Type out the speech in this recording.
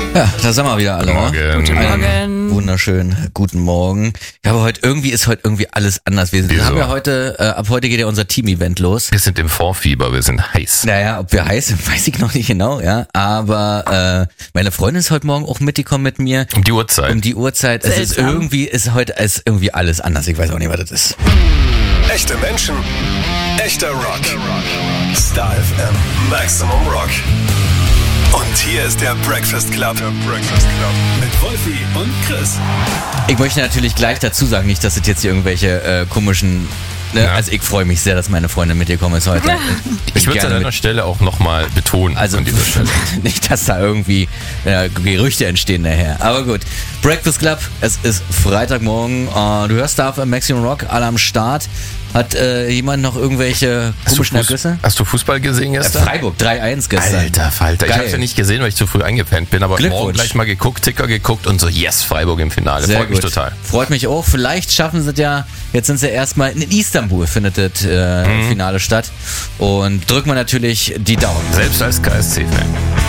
Ja, da sind wir wieder alle. Morgen. Guten Morgen. Wunderschön, guten Morgen. Ja, aber ist heute irgendwie alles anders. Wir Wieso? haben ja heute, ab heute geht ja unser Team-Event los. Wir sind im Vorfieber, wir sind heiß. Naja, ob wir heiß sind, weiß ich noch nicht genau, ja. Aber meine Freundin ist heute Morgen auch mitgekommen mit mir. Um die Uhrzeit. Um die Uhrzeit. Es ist Seltsam. heute irgendwie alles anders. Ich weiß auch nicht, was das ist. Echte Menschen, echter Rock. Star FM, Maximum Rock. Und hier ist der Breakfast Club. Mit Wolfi und Chris. Ich möchte natürlich gleich dazu sagen, nicht, dass es jetzt hier irgendwelche komischen... Ne? Ja. Also ich freue mich sehr, dass meine Freundin mitgekommen ist heute. Ich würde es an deiner Stelle auch nochmal betonen. Also an dieser Stelle. nicht, dass da irgendwie Gerüchte entstehen nachher. Aber gut, Breakfast Club, es ist Freitagmorgen. Du hörst da auf Maximum Rock, alle am Start. Hat jemand noch irgendwelche komischen Ergüsse? Hast du Fußball gesehen gestern? Freiburg, 3-1 gestern. Alter Falter, ich Geil. hab's ja nicht gesehen, weil ich zu früh eingepennt bin, aber Glückwunsch. morgen gleich mal geguckt, Ticker geguckt und so, yes, Freiburg im Finale. Sehr Freut mich gut. total. Freut mich auch. Vielleicht schaffen sie es ja, jetzt sind sie erstmal in Istanbul, findet das Finale statt. Und drücken wir natürlich die Daumen. Selbst als KSC-Fan.